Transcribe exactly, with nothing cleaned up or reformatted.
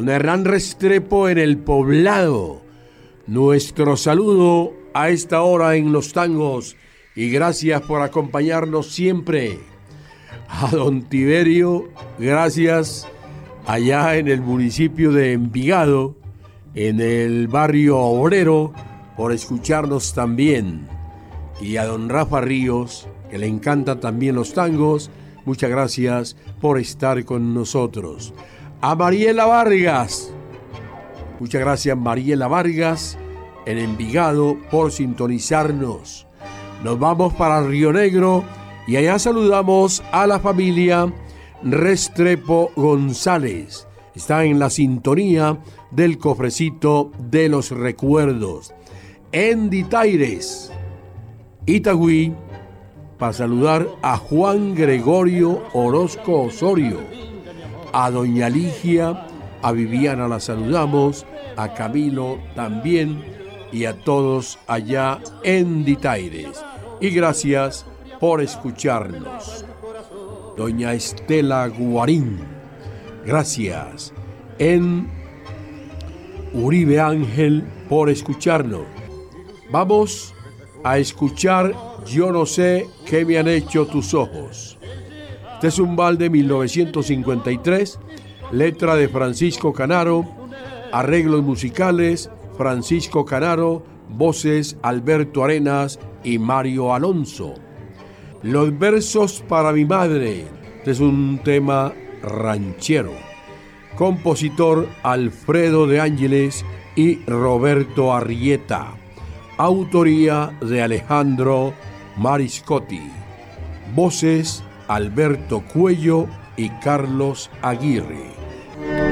Don Hernán Restrepo en el Poblado. Nuestro saludo a esta hora en Los Tangos y gracias por acompañarnos siempre. A don Tiberio, gracias allá en el municipio de Envigado, en el barrio obrero, por escucharnos también. Y a don Rafa Ríos, que le encantan también los tangos, muchas gracias por estar con nosotros. A Mariela Vargas, muchas gracias Mariela Vargas, en Envigado, por sintonizarnos. Nos vamos para Río Negro y allá saludamos a la familia Restrepo González. Está en la sintonía del cofrecito de los recuerdos. En Ditaires, Itagüí, para saludar a Juan Gregorio Orozco Osorio, a doña Ligia, a Viviana la saludamos, a Camilo también y a todos allá en Ditaires. Y gracias por escucharnos. Doña Estela Guarín, gracias. En Uribe Ángel por escucharnos. Vamos a escuchar Yo no sé qué me han hecho tus ojos. Este es un vals de mil novecientos cincuenta y tres, letra de Francisco Canaro, arreglos musicales Francisco Canaro, voces Alberto Arenas y Mario Alonso. Los versos para mi madre. Este es un tema ranchero. Compositor Alfredo de Ángeles y Roberto Arrieta. Autoría de Alejandro Mariscotti. Voces Alberto Cuello y Carlos Aguirre.